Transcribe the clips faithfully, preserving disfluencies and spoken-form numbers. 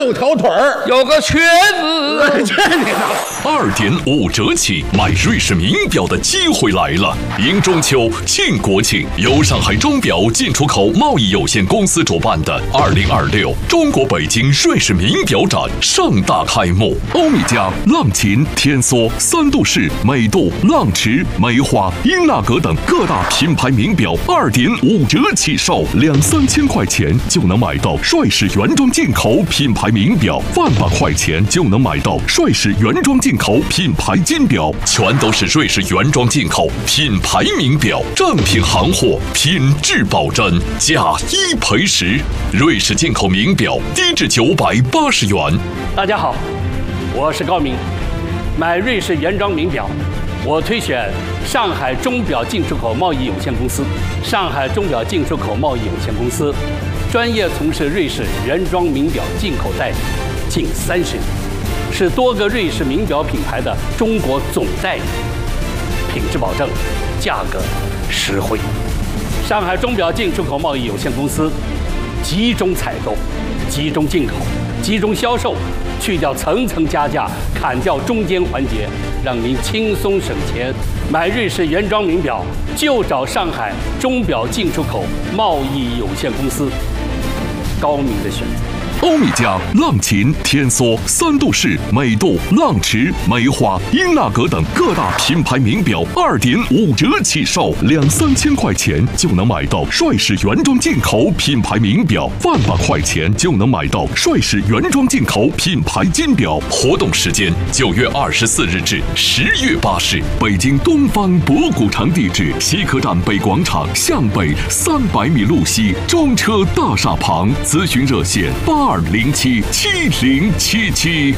六条腿儿， 有个瘸子。 这你的二点五折起买瑞士名表的机会来了！迎中秋、庆国庆，由上海钟表进出口贸易有限公司主办的二零二六中国北京瑞士名表展盛大开幕。欧米茄、浪琴、天梭、三度式、美度、浪驰、梅花、英纳格等各大品牌名表二点五折起售，两三千块钱就能买到瑞士原装进口品牌名表，万把块钱就能买到瑞士原装进口品牌金表，全都是瑞士原装进口品牌名表，正品行货，品质保真，价一赔十。瑞士进口名表低至九百八十元。 大家好，我是高明。买瑞士原装名表，我推选上海钟表进出口贸易有限公司。上海钟表进出口贸易有限公司专业从事瑞士原装名表进口代理近三十年，是多个瑞士名表品牌的中国总代理，品质保证，价格实惠。上海钟表进出口贸易有限公司集中采购、集中进口、集中销售，去掉层层加价，砍掉中间环节，让您轻松省钱。买瑞士原装名表就找上海钟表进出口贸易有限公司，高明的选择。 欧米茄、浪琴、天梭、三度式、美度、浪驰、梅花、英纳格等各大品牌名表二点五折起售，两三千块钱就能买到瑞士原装进口品牌名表，万把块钱就能买到瑞士原装进口品牌金表。活动时间九月二十四日至十月八日，北京东方博古城地址西客站北广场向北三百米路西中车大厦旁，咨询热线八。二零七七零七七。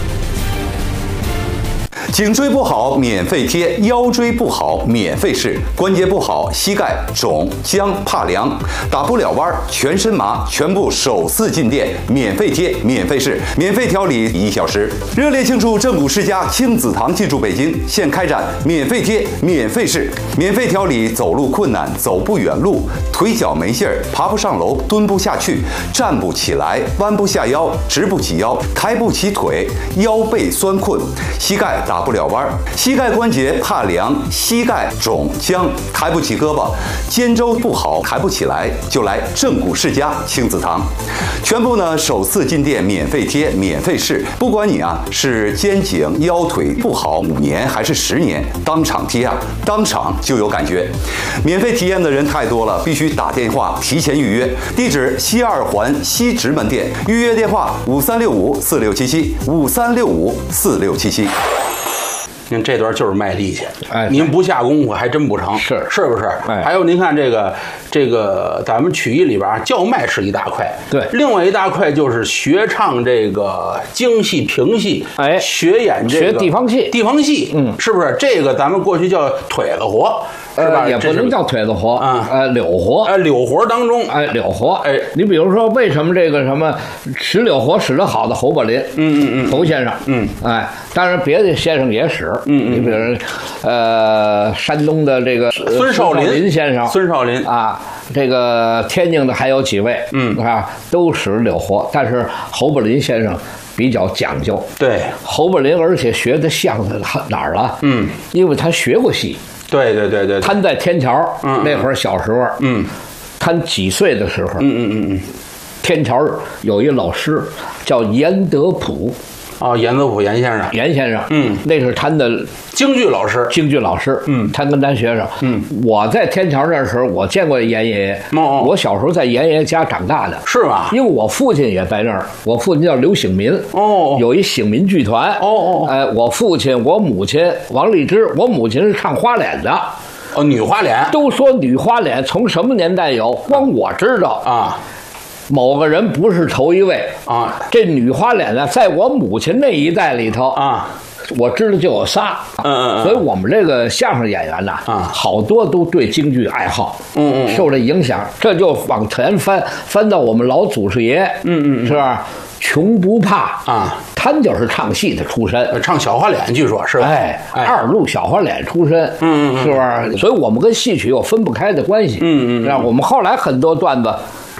颈椎不好免费贴，腰椎不好免费试，关节不好膝盖肿僵怕凉打不了弯全身麻，全部首次进店免费贴免费试，免费调理一小时。热烈庆祝正骨世家亲子堂进驻北京，现开展免费贴免费试，免费调理走路困难、走不远路、腿脚没劲儿、爬不上楼、蹲不下去、站不起来、弯不下腰、直不起腰、抬不起腿、腰背酸困、膝盖打不了弯，膝盖关节怕凉，膝盖肿僵，抬不起胳膊，肩周不好，抬不起来，就来正骨世家亲子堂。全部呢首次进店免费贴免费试，不管你啊是肩颈腰腿不好五年还是十年，当场贴啊，当场就有感觉。免费体验的人太多了，必须打电话提前预约。地址西二环西直门店，预约电话五三六五四六七七五三六五四六七七。 您这段就是卖力气， 哎， 您不下功夫还真不成， 是是不是？ 哎， 还有您看这个这个咱们曲艺里边叫卖是一大块， 对， 另外一大块就是学唱这个京戏、评戏， 哎， 学演这个学地方戏， 地方戏，嗯，是不是？这个咱们过去叫腿子活。是吧？ 呃、也不能叫腿子活啊， 呃，柳活， 哎，柳活当中， 哎，柳活， 哎， 你比如说，为什么这个什么使柳活使得好的侯宝林， 嗯嗯嗯， 侯先生， 嗯， 哎，当然别的先生也使， 嗯嗯， 你比如呃，山东的这个孙少林先生， 孙少林啊，这个天津的还有几位， 嗯啊，都使柳活，但是侯宝林先生比较讲究， 对， 侯宝林而且学的像哪儿了？嗯，因为他学过戏。 对对对对， 他在天桥，嗯，那会儿小时候， 嗯， 他几岁的时候， 嗯嗯嗯嗯， 天桥有一老师叫严德甫， 哦，严德甫严先生， 严先生， 嗯， 那是他的京剧老师， 京剧老师， 嗯， 他跟咱学生， 嗯， 我在天桥那时候，我见过严爷爷， 哦， 我小时候在严爷爷家长大的， 是吧？ 因为我父亲也在那儿，我父亲叫刘醒民， 哦， 有一醒民剧团， 哦哦， 哎，我父亲、我母亲王丽芝，我母亲是唱花脸的。 哦，女花脸， 都说女花脸从什么年代有？光我知道啊， 某个人不是头一位啊。 这女花脸呢，在我母亲那一代里头啊， 我知道就有仨。 嗯嗯嗯。 所以我们这个相声演员呢， 啊， 好多都对京剧爱好， 嗯嗯， 受这影响，这就往前翻，翻到我们老祖师爷， 嗯嗯， 是吧？穷不怕啊， 他就是唱戏的出身， 唱小花脸，据说是吧？ 哎， 哎二路小花脸出身， 嗯嗯， 是不是？所以我们跟戏曲有分不开的关系， 嗯嗯， 是吧？我们后来很多段子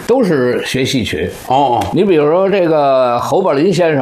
都是学戏曲。 哦， 你比如说这个侯宝林先生。